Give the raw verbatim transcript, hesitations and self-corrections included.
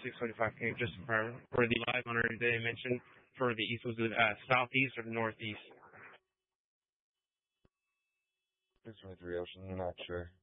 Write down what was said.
six twenty-five. Can you just confirm for the live on our day mentioned for the east was it uh, southeast or the northeast? six twenty-three Ocean, I'm not sure.